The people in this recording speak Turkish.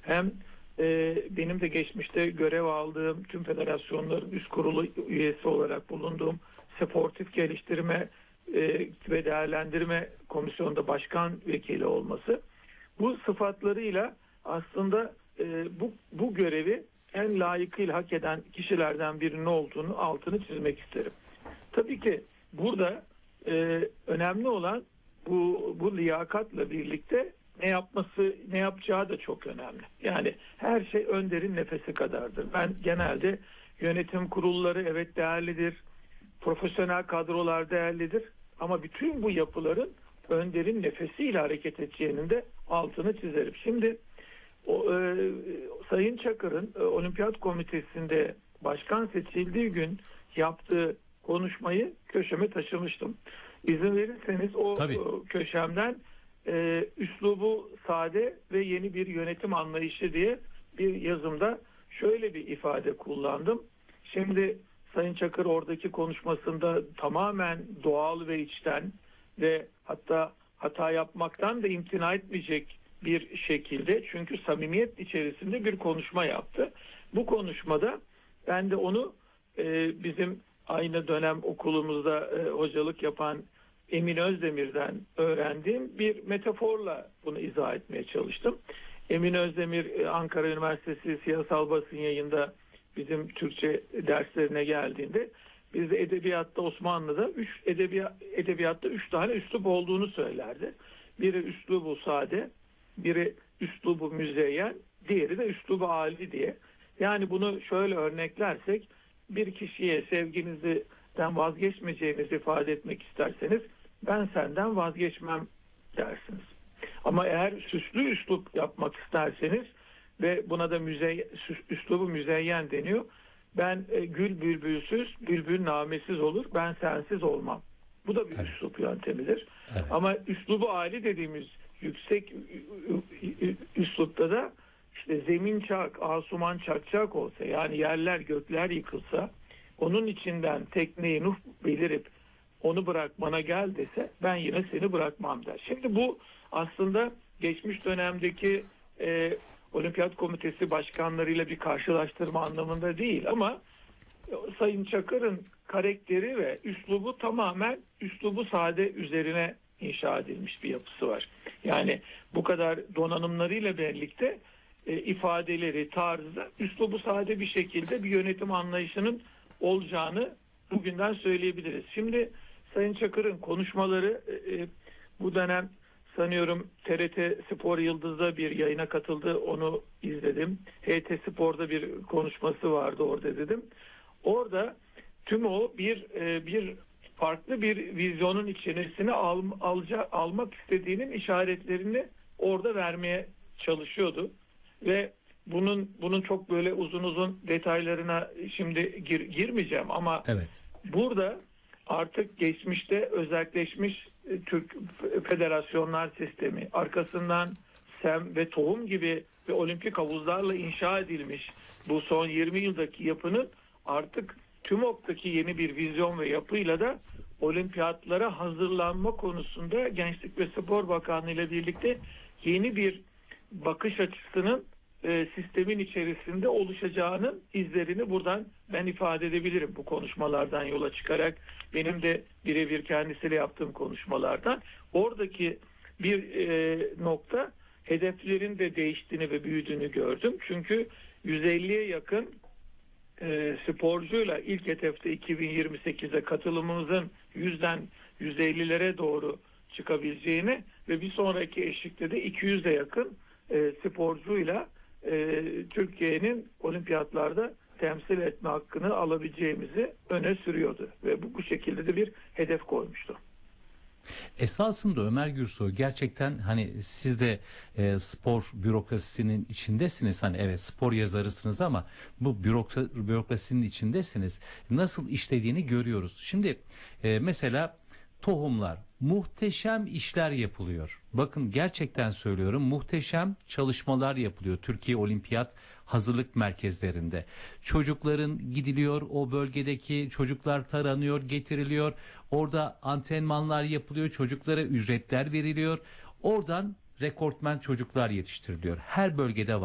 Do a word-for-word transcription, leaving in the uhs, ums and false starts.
hem e, benim de geçmişte görev aldığım tüm federasyonların üst kurulu üyesi olarak bulunduğum sportif geliştirme e, ve değerlendirme komisyonunda başkan vekili olması, bu sıfatlarıyla aslında e, bu, bu görevi en layıkıyla hak eden kişilerden birinin olduğunu altını çizmek isterim. Tabii ki burada e, önemli olan bu, bu liyakatla birlikte ne yapması, ne yapacağı da çok önemli. Yani her şey önderin nefesi kadardır. Ben genelde yönetim kurulları evet değerlidir, profesyonel kadrolar değerlidir ama bütün bu yapıların önderin nefesiyle hareket edeceğinin de altını çizerim. Şimdi o, e, Sayın Çakır'ın e, Olimpiyat Komitesi'nde başkan seçildiği gün yaptığı konuşmayı köşeme taşımıştım. İzin verirseniz o Tabii. e, köşemden e, üslubu sade ve yeni bir yönetim anlayışı diye bir yazımda şöyle bir ifade kullandım. Şimdi Sayın Çakır oradaki konuşmasında tamamen doğal ve içten ve hatta hata yapmaktan da imtina etmeyecek bir şekilde, çünkü samimiyet içerisinde bir konuşma yaptı. Bu konuşmada ben de onu e, bizim aynı dönem okulumuzda e, hocalık yapan Emin Özdemir'den öğrendiğim bir metaforla bunu izah etmeye çalıştım. Emin Özdemir e, Ankara Üniversitesi Siyasal Basın Yayında bizim Türkçe derslerine geldiğinde biz de edebiyatta, Osmanlı'da üç edebiyat, edebiyatta üç tane üslup olduğunu söylerdi. Biri üslubu sade, biri üslubu müzeyyen, diğeri de üslubu âli diye. Yani bunu şöyle örneklersek, bir kişiye sevginizden vazgeçmeyeceğinizi ifade etmek isterseniz ben senden vazgeçmem dersiniz. Ama eğer süslü üslup yapmak isterseniz ve buna da müzey, üslubu müzeyyen deniyor. Ben e, gül bülbülsüz, bülbül namesiz olur, ben sensiz olmam. Bu da bir evet. üslup yöntemidir. Evet. Ama üslubu âli dediğimiz yüksek üslupta da işte zemin çark, asuman çakçak olsa, yani yerler gökler yıkılsa, onun içinden tekneyi Nuh belirip onu bırak bana gel dese ben yine seni bırakmam der. Şimdi bu aslında geçmiş dönemdeki e, Olimpiyat Komitesi başkanlarıyla bir karşılaştırma anlamında değil ama Sayın Çakır'ın karakteri ve üslubu tamamen üslubu sade üzerine inşa edilmiş bir yapısı var. Yani bu kadar donanımlarıyla birlikte e, ifadeleri, tarzı, üslubu sade bir şekilde bir yönetim anlayışının olacağını bugünden söyleyebiliriz. Şimdi Sayın Çakır'ın konuşmaları e, bu dönem sanıyorum T R T Spor Yıldız'da bir yayına katıldı. Onu izledim. H T Spor'da bir konuşması vardı, orada dedim. Orada tüm o bir e, bir farklı bir vizyonun içerisine al, alca, almak istediğinin işaretlerini orada vermeye çalışıyordu. Ve bunun bunun çok böyle uzun uzun detaylarına şimdi gir, girmeyeceğim ama evet. Burada artık geçmişte özelleşmiş e, Türk federasyonlar sistemi, arkasından SEM ve TOHUM gibi ve olimpik havuzlarla inşa edilmiş bu son yirmi yıldaki yapının artık TÜMOK'taki yeni bir vizyon ve yapıyla da olimpiyatlara hazırlanma konusunda Gençlik ve Spor Bakanlığı ile birlikte yeni bir bakış açısının e, sistemin içerisinde oluşacağının izlerini buradan ben ifade edebilirim, bu konuşmalardan yola çıkarak. Benim de birebir kendisiyle yaptığım konuşmalardan oradaki bir e, nokta, hedeflerin de değiştiğini ve büyüdüğünü gördüm. Çünkü yüz elliye yakın e, sporcuyla ilk hedefte iki bin yirmi sekize katılımımızın yüzden yüz ellilere doğru çıkabileceğini ve bir sonraki eşikte de iki yüze yakın e, sporcuyla e, Türkiye'nin olimpiyatlarda temsil etme hakkını alabileceğimizi öne sürüyordu ve bu, bu şekilde de bir hedef koymuştu. Esasında Ömer Gürsoy, gerçekten hani siz de e, spor bürokrasisinin içindesiniz. Hani evet, spor yazarısınız ama bu bürokra, bürokrasinin içindesiniz. Nasıl işlediğini görüyoruz. Şimdi e, mesela tohumlar, muhteşem işler yapılıyor. Bakın, gerçekten söylüyorum, muhteşem çalışmalar yapılıyor Türkiye Olimpiyat hazırlık merkezlerinde. Çocukların gidiliyor, o bölgedeki çocuklar taranıyor, getiriliyor. Orada antrenmanlar yapılıyor, çocuklara ücretler veriliyor. Oradan rekortmen çocuklar yetiştiriliyor. Her bölgede var.